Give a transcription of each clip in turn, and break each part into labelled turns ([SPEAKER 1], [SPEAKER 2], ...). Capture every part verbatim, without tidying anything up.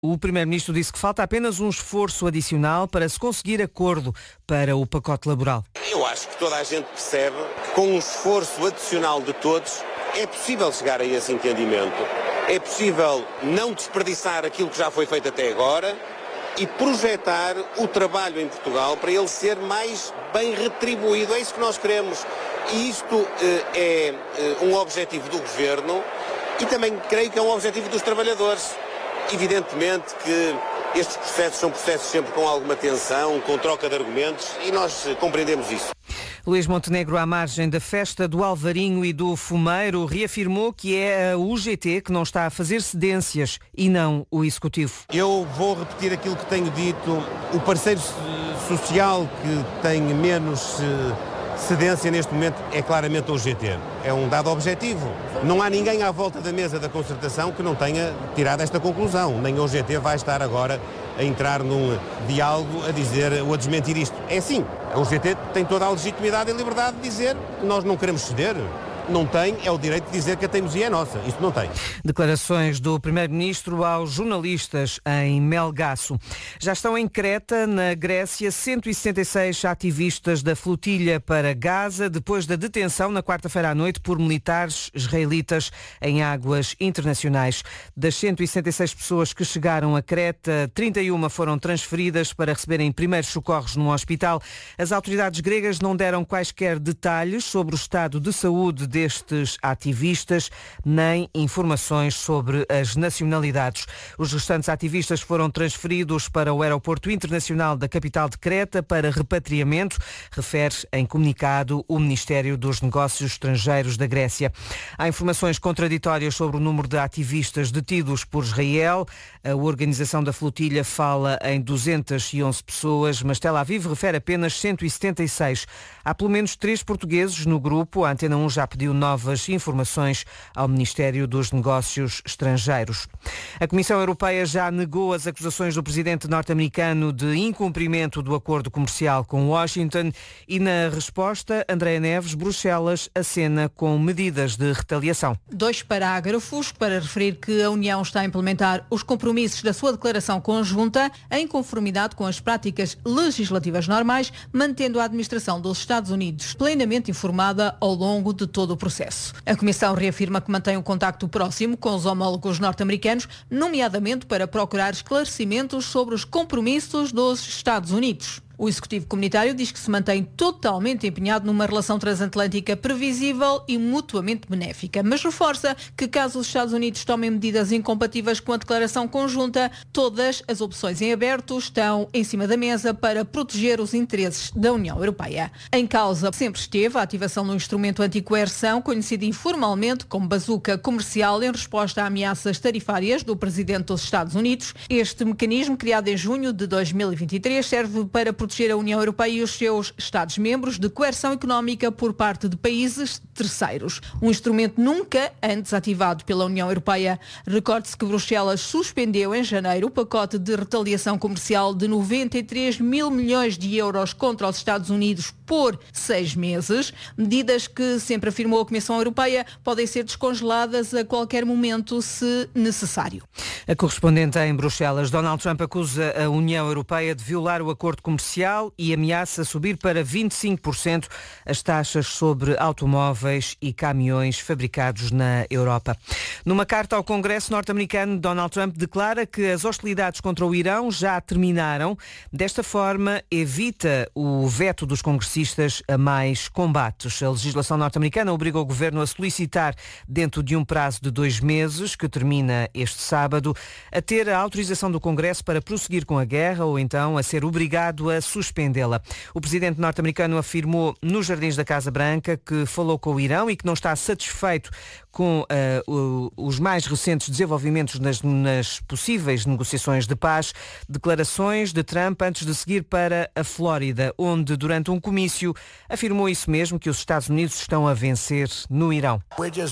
[SPEAKER 1] O Primeiro-Ministro disse que falta apenas um esforço adicional para se conseguir acordo para o pacote laboral.
[SPEAKER 2] Eu acho que toda a gente percebe que com um esforço adicional de todos é possível chegar a esse entendimento. É possível não desperdiçar aquilo que já foi feito até agora e projetar o trabalho em Portugal para ele ser mais bem retribuído. É isso que nós queremos. E isto eh, é eh, um objetivo do Governo e também creio que é um objetivo dos trabalhadores. Evidentemente que estes processos são processos sempre com alguma tensão, com troca de argumentos e nós compreendemos isso.
[SPEAKER 1] Luís Montenegro, à margem da festa do Alvarinho e do Fumeiro, reafirmou que é a U G T que não está a fazer cedências e não o Executivo.
[SPEAKER 2] Eu vou repetir aquilo que tenho dito. O parceiro social que tem menos cedência neste momento é claramente a U G T. É um dado objetivo. Não há ninguém à volta da mesa da concertação que não tenha tirado esta conclusão. Nem a U G T vai estar agora a entrar num diálogo a dizer ou a desmentir isto. É sim, a U G T tem toda a legitimidade e liberdade de dizer que nós não queremos ceder. Não tem, é o direito de dizer que a teimosia é nossa. Isso não tem.
[SPEAKER 1] Declarações do Primeiro-Ministro aos jornalistas em Melgaço. Já estão em Creta, na Grécia, cento e sessenta e seis ativistas da flotilha para Gaza, depois da detenção na quarta-feira à noite por militares israelitas em águas internacionais. Das cento e sessenta e seis pessoas que chegaram a Creta, trinta e uma foram transferidas para receberem primeiros socorros num hospital. As autoridades gregas não deram quaisquer detalhes sobre o estado de saúde destes ativistas, nem informações sobre as nacionalidades. Os restantes ativistas foram transferidos para o aeroporto internacional da capital de Creta para repatriamento, refere em comunicado o Ministério dos Negócios Estrangeiros da Grécia. Há informações contraditórias sobre o número de ativistas detidos por Israel. A organização da flotilha fala em duzentas e onze pessoas, mas Tel Aviv refere apenas cento e setenta e seis. Há pelo menos três portugueses no grupo. A Antena um já pediu novas informações ao Ministério dos Negócios Estrangeiros. A Comissão Europeia já negou as acusações do presidente norte-americano de incumprimento do acordo comercial com Washington e, na resposta, Andréa Neves, Bruxelas acena com medidas de retaliação.
[SPEAKER 3] Dois parágrafos para referir que a União está a implementar os compromissos da sua declaração conjunta em conformidade com as práticas legislativas normais, mantendo a administração dos Estados Unidos plenamente informada ao longo de todo o processo. A Comissão reafirma que mantém um contacto próximo com os homólogos norte-americanos, nomeadamente para procurar esclarecimentos sobre os compromissos dos Estados Unidos. O Executivo Comunitário diz que se mantém totalmente empenhado numa relação transatlântica previsível e mutuamente benéfica, mas reforça que caso os Estados Unidos tomem medidas incompatíveis com a declaração conjunta, todas as opções em aberto estão em cima da mesa para proteger os interesses da União Europeia. Em causa sempre esteve a ativação de um instrumento anticoerção, conhecido informalmente como bazuca comercial, em resposta a ameaças tarifárias do Presidente dos Estados Unidos. Este mecanismo, criado em junho de dois mil e vinte e três, serve para proteger a União Europeia e os seus Estados-membros de coerção económica por parte de países terceiros. Um instrumento nunca antes ativado pela União Europeia. Recorde-se que Bruxelas suspendeu em janeiro o pacote de retaliação comercial de noventa e três mil milhões de euros contra os Estados Unidos por seis meses. Medidas que, sempre afirmou a Comissão Europeia, podem ser descongeladas a qualquer momento, se necessário.
[SPEAKER 1] A correspondente em Bruxelas, Donald Trump acusa a União Europeia de violar o acordo comercial e ameaça subir para vinte e cinco por cento as taxas sobre automóveis e caminhões fabricados na Europa. Numa carta ao Congresso norte-americano, Donald Trump declara que as hostilidades contra o Irão já terminaram. Desta forma, evita o veto dos congressistas a mais combates. A legislação norte-americana obriga o governo a solicitar, dentro de um prazo de dois meses, que termina este sábado, a ter a autorização do Congresso para prosseguir com a guerra ou então a ser obrigado a suspendê-la. O presidente norte-americano afirmou nos jardins da Casa Branca que falou com o Irão e que não está satisfeito com uh, o, os mais recentes desenvolvimentos nas, nas possíveis negociações de paz. Declarações de Trump antes de seguir para a Flórida, onde durante um comício afirmou isso mesmo, que os Estados Unidos estão a vencer no Irão.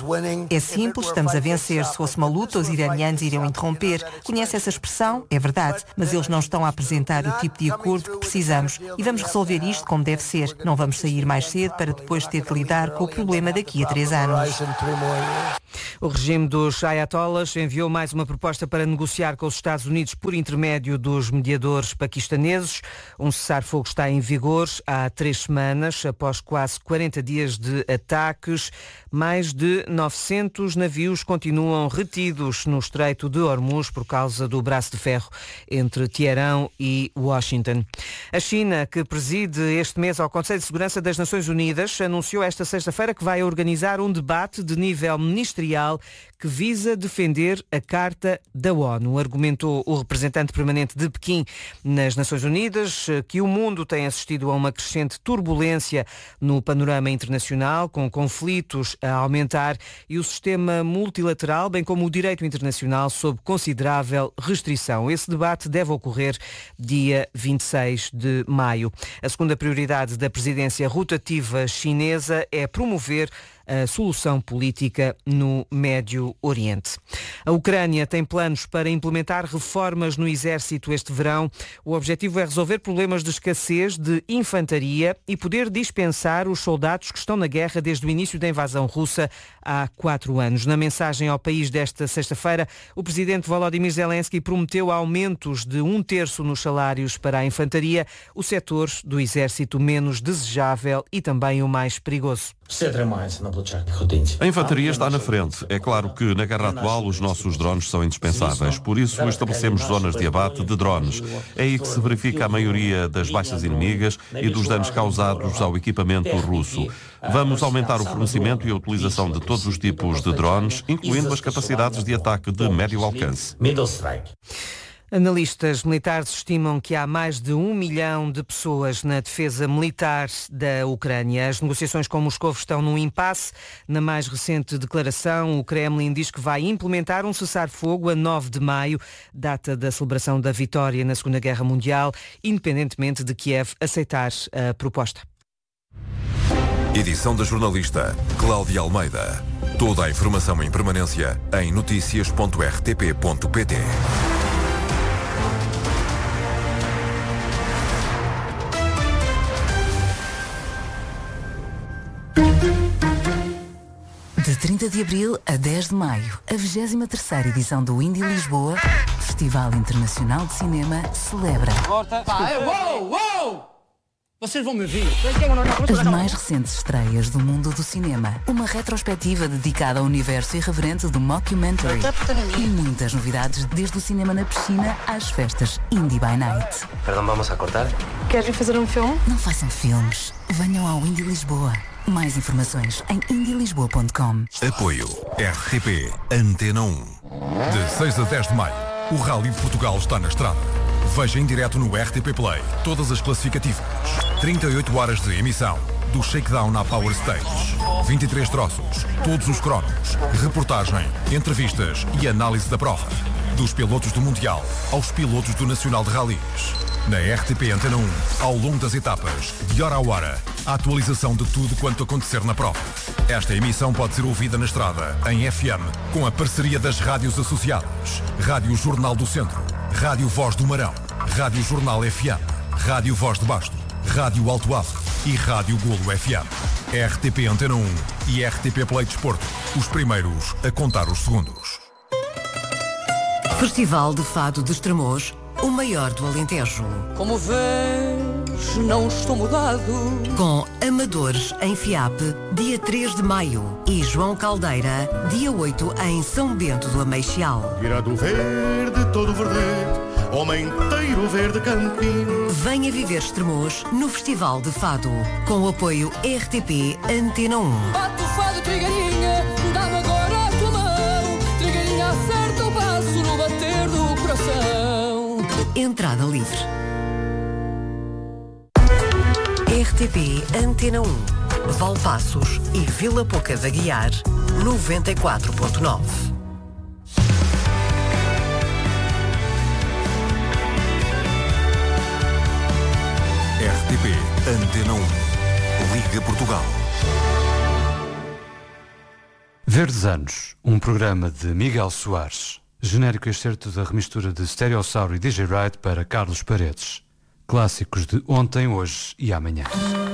[SPEAKER 4] É simples, estamos a vencer. Se fosse uma luta, os iranianos iriam interromper. Conhece essa expressão? É verdade, mas eles não estão a apresentar o tipo de acordo que precisamos e vamos resolver isto como deve ser. Não vamos sair mais cedo para depois ter de lidar com o problema daqui a três anos.
[SPEAKER 1] O regime dos ayatollahs enviou mais uma proposta para negociar com os Estados Unidos por intermédio dos mediadores paquistaneses. Um cessar-fogo está em vigor há três semanas, após quase quarenta dias de ataques. Mais de novecentos navios continuam retidos no Estreito de Hormuz por causa do braço de ferro entre Teherão e Washington. A China, que preside este mês ao Conselho de Segurança das Nações Unidas, anunciou esta sexta-feira que vai organizar um debate de nível ministerial que visa defender a Carta da ONU. Argumentou o representante permanente de Pequim nas Nações Unidas que o mundo tem assistido a uma crescente turbulência no panorama internacional, com conflitos a aumentar e o sistema multilateral, bem como o direito internacional, sob considerável restrição. Esse debate deve ocorrer dia vinte e seis de maio. A segunda prioridade da presidência rotativa chinesa é promover a solução política no Médio Oriente. A Ucrânia tem planos para implementar reformas no exército este verão. O objetivo é resolver problemas de escassez de infantaria e poder dispensar os soldados que estão na guerra desde o início da invasão russa há quatro anos. Na mensagem ao país desta sexta-feira, o presidente Volodymyr Zelensky prometeu aumentos de um terço nos salários para a infantaria, o setor do exército menos desejável e também o mais perigoso.
[SPEAKER 5] A infantaria está na frente. É claro que na guerra atual os nossos drones são indispensáveis. Por isso estabelecemos zonas de abate de drones. É aí que se verifica a maioria das baixas inimigas e dos danos causados ao equipamento russo. Vamos aumentar o fornecimento e a utilização de todos os tipos de drones, incluindo as capacidades de ataque de médio alcance.
[SPEAKER 1] Analistas militares estimam que há mais de um milhão de pessoas na defesa militar da Ucrânia. As negociações com Moscou estão num impasse. Na mais recente declaração, o Kremlin diz que vai implementar um cessar-fogo a nove de maio, data da celebração da vitória na Segunda Guerra Mundial, independentemente de Kiev aceitar a proposta.
[SPEAKER 6] Edição da jornalista Cláudia Almeida. Toda a informação em permanência em notícias ponto r t p ponto p t.
[SPEAKER 7] De trinta de abril a dez de maio, a vigésima terceira edição do Indie Lisboa, Festival Internacional de Cinema, celebra
[SPEAKER 8] Pá, uou, uou! Vocês vão me ouvir.
[SPEAKER 7] as mais recentes estreias do mundo do cinema. Uma retrospectiva dedicada ao universo irreverente do mockumentary. E muitas novidades, desde o cinema na piscina às festas Indie by Night.
[SPEAKER 9] Perdão, vamos a cortar?
[SPEAKER 10] Queres vir fazer um filme?
[SPEAKER 7] Não façam filmes. Venham ao Indie Lisboa. Mais informações em indie lisboa ponto com.
[SPEAKER 6] Apoio R T P Antena um. De seis a dez de maio, o Rally de Portugal está na estrada. Veja em direto no R T P Play todas as classificativas. trinta e oito horas de emissão. Do shakedown à Power Stage. vinte e três troços, todos os cronos, reportagem, entrevistas e análise da prova. Dos pilotos do Mundial aos pilotos do Nacional de Rallys. Na R T P Antena um, ao longo das etapas, de hora a hora, a atualização de tudo quanto acontecer na prova. Esta emissão pode ser ouvida na estrada, em F M, com a parceria das rádios associadas. Rádio Jornal do Centro, Rádio Voz do Marão, Rádio Jornal F M, Rádio Voz de Basto, Rádio Alto Afro e Rádio Golo F M. R T P Antena um e R T P Play Desporto, os primeiros a contar os segundos.
[SPEAKER 11] Festival de Fado de Estremoz, o maior do Alentejo.
[SPEAKER 8] Como vês, não estou mudado.
[SPEAKER 11] Com Amadores em Fiape, dia três de maio. E João Caldeira, dia oito em São Bento do Ameixal.
[SPEAKER 12] Virado verde, todo verdete, homem inteiro verde campino.
[SPEAKER 11] Venha viver Estremoz no Festival de Fado. Com o apoio R T P Antena um.
[SPEAKER 8] Bate o fado, Trigueirinha, dá-me agora a tua mão. Trigueirinha, acerta o passo no bater do coração.
[SPEAKER 11] Entrada livre. R T P Antena um, Valpaços e Vila Pouca da Guiar, noventa e quatro ponto nove.
[SPEAKER 6] R T P Antena um. Liga Portugal.
[SPEAKER 13] Verdes Anos, um programa de Miguel Soares. Genérico excerto da remistura de Stereossauro e D J Wright para Carlos Paredes. Clássicos de ontem, hoje e amanhã.